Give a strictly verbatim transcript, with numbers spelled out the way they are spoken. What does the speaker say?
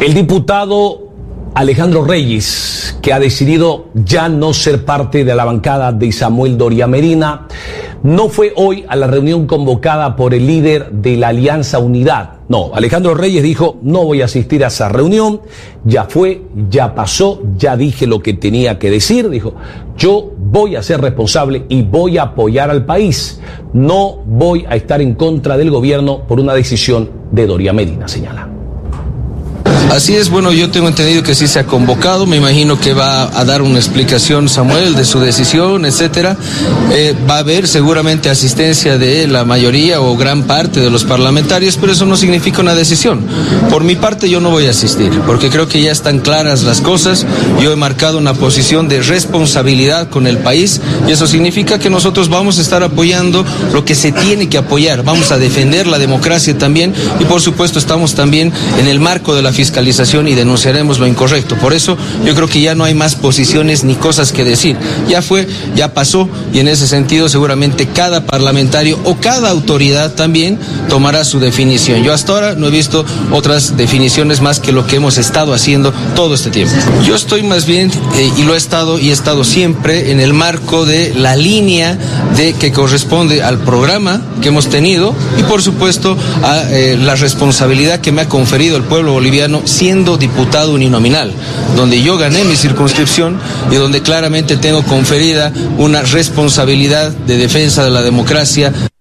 El diputado Alejandro Reyes, que ha decidido ya no ser parte de la bancada de Samuel Doria Medina, no fue hoy a la reunión convocada por el líder de la Alianza Unidad. No, Alejandro Reyes dijo, no voy a asistir a esa reunión, ya fue, ya pasó, ya dije lo que tenía que decir, dijo, yo voy a ser responsable y voy a apoyar al país, no voy a estar en contra del gobierno por una decisión de Doria Medina, señala. Así es, bueno, yo tengo entendido que sí se ha convocado, me imagino que va a dar una explicación Samuel de su decisión, etcétera. Eh, va a haber seguramente asistencia de la mayoría o gran parte de los parlamentarios, pero eso no significa una decisión. Por mi parte yo no voy a asistir, porque creo que ya están claras las cosas, yo he marcado una posición de responsabilidad con el país y eso significa que nosotros vamos a estar apoyando lo que se tiene que apoyar, vamos a defender la democracia también y por supuesto estamos también en el marco de la fiscalía y denunciaremos lo incorrecto. Por eso yo creo que ya no hay más posiciones ni cosas que decir. Ya fue, ya pasó y en ese sentido seguramente cada parlamentario o cada autoridad también tomará su definición. Yo hasta ahora no he visto otras definiciones más que lo que hemos estado haciendo todo este tiempo. Yo estoy más bien, eh, y lo he estado y he estado siempre en el marco de la línea de que corresponde al programa que hemos tenido y por supuesto a eh, la responsabilidad que me ha conferido el pueblo boliviano siendo diputado uninominal, donde yo gané mi circunscripción y donde claramente tengo conferida una responsabilidad de defensa de la democracia.